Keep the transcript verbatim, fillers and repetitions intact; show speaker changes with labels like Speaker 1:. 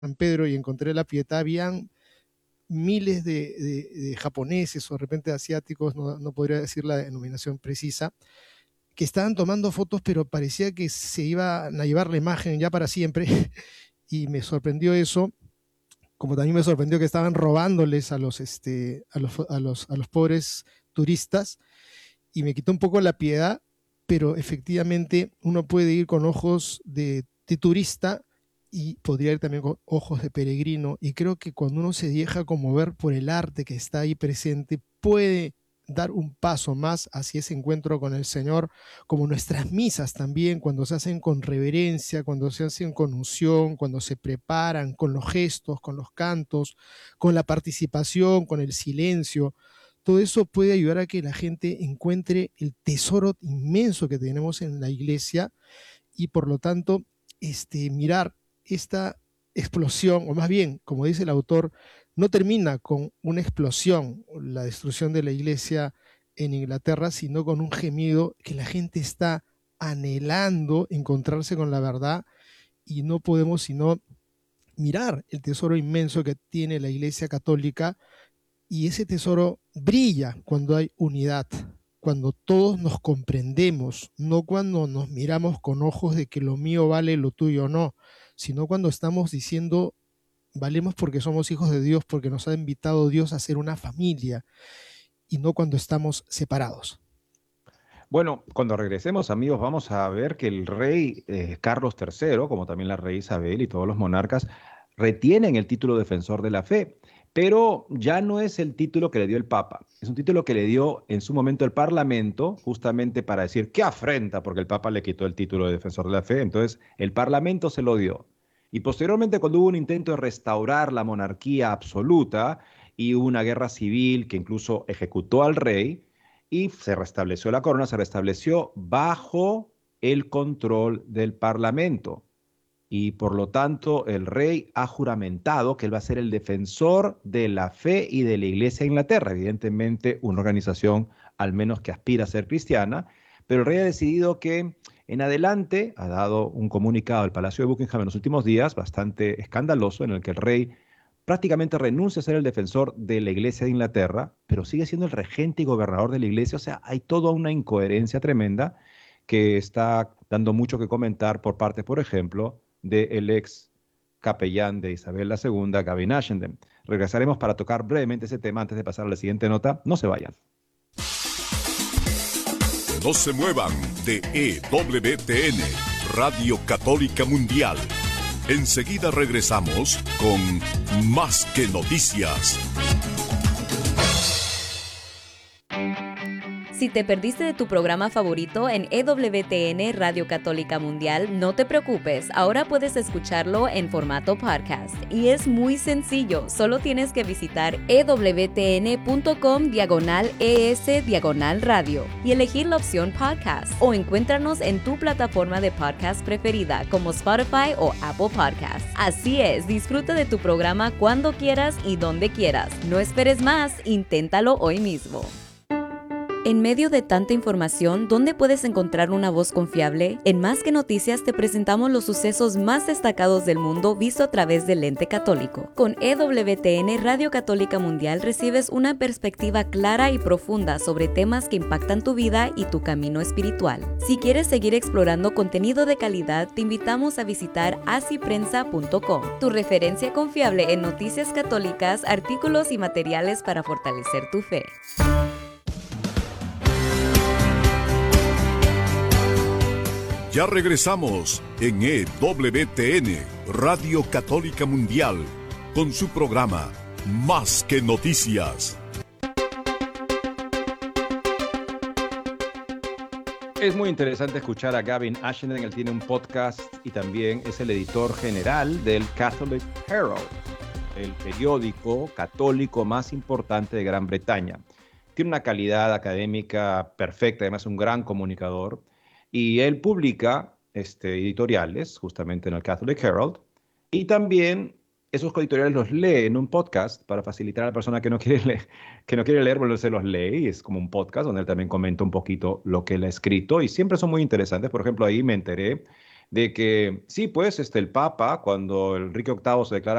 Speaker 1: San Pedro y encontré la Pietà, habían miles de, de, de japoneses o de repente asiáticos, no, no podría decir la denominación precisa, que estaban tomando fotos, pero parecía que se iban a llevar la imagen ya para siempre, y me sorprendió eso, como también me sorprendió que estaban robándoles a los, este, a los, a los, a los pobres turistas, y me quitó un poco la piedad, pero efectivamente uno puede ir con ojos de, de turista y podría ir también con ojos de peregrino, y creo que cuando uno se deja conmover por el arte que está ahí presente, puede dar un paso más hacia ese encuentro con el Señor, como nuestras misas también, cuando se hacen con reverencia, cuando se hacen con unción, cuando se preparan con los gestos, con los cantos, con la participación, con el silencio. Todo eso puede ayudar a que la gente encuentre el tesoro inmenso que tenemos en la iglesia, y por lo tanto este, mirar esta explosión, o más bien, como dice el autor, no termina con una explosión, la destrucción de la iglesia en Inglaterra, sino con un gemido que la gente está anhelando encontrarse con la verdad, y no podemos sino mirar el tesoro inmenso que tiene la iglesia católica, y ese tesoro brilla cuando hay unidad, cuando todos nos comprendemos, no cuando nos miramos con ojos de que lo mío vale, lo tuyo no, sino cuando estamos diciendo, valemos porque somos hijos de Dios, porque nos ha invitado Dios a ser una familia, y no cuando estamos separados.
Speaker 2: Bueno, cuando regresemos, amigos, vamos a ver que el rey eh, Carlos tercero, como también la reina Isabel y todos los monarcas, retienen el título defensor de la fe, pero ya no es el título que le dio el Papa. Es un título que le dio en su momento el Parlamento, justamente para decir qué afrenta, porque el Papa le quitó el título de defensor de la fe. Entonces, el Parlamento se lo dio. Y posteriormente, cuando hubo un intento de restaurar la monarquía absoluta y hubo una guerra civil que incluso ejecutó al rey, y se restableció la corona, se restableció bajo el control del Parlamento. Y por lo tanto el rey ha juramentado que él va a ser el defensor de la fe y de la Iglesia de Inglaterra, evidentemente una organización al menos que aspira a ser cristiana, pero el rey ha decidido que en adelante, ha dado un comunicado al Palacio de Buckingham en los últimos días, bastante escandaloso, en el que el rey prácticamente renuncia a ser el defensor de la Iglesia de Inglaterra, pero sigue siendo el regente y gobernador de la Iglesia. O sea, hay toda una incoherencia tremenda que está dando mucho que comentar por parte, por ejemplo, del ex capellán de Isabel la segunda, Gavin Ashenden. Regresaremos para tocar brevemente ese tema antes de pasar a la siguiente nota. No se vayan.
Speaker 3: No se muevan de E W T N, Radio Católica Mundial. Enseguida regresamos con Más que Noticias.
Speaker 4: Si te perdiste de tu programa favorito en E W T N Radio Católica Mundial, no te preocupes, ahora puedes escucharlo en formato podcast. Y es muy sencillo, solo tienes que visitar ewtn.com diagonal es diagonal radio y elegir la opción podcast, o encuéntranos en tu plataforma de podcast preferida como Spotify o Apple Podcasts. Así es, disfruta de tu programa cuando quieras y donde quieras. No esperes más, inténtalo hoy mismo. En medio de tanta información, ¿dónde puedes encontrar una voz confiable? En Más que Noticias te presentamos los sucesos más destacados del mundo visto a través del lente católico. Con E W T N Radio Católica Mundial recibes una perspectiva clara y profunda sobre temas que impactan tu vida y tu camino espiritual. Si quieres seguir explorando contenido de calidad, te invitamos a visitar así prensa punto com, tu referencia confiable en noticias católicas, artículos y materiales para fortalecer tu fe.
Speaker 3: Ya regresamos en E W T N, Radio Católica Mundial, con su programa Más que Noticias.
Speaker 2: Es muy interesante escuchar a Gavin Ashenden. Él tiene un podcast y también es el editor general del Catholic Herald, el periódico católico más importante de Gran Bretaña. Tiene una calidad académica perfecta, además es un gran comunicador. Y él publica este, editoriales justamente en el Catholic Herald, y también esos editoriales los lee en un podcast para facilitar a la persona que no quiere leer, que no quiere leer, bueno, se los lee, y es como un podcast donde él también comenta un poquito lo que él ha escrito, y siempre son muy interesantes. Por ejemplo, ahí me enteré de que sí, pues este, el Papa, cuando Enrique octavo se declara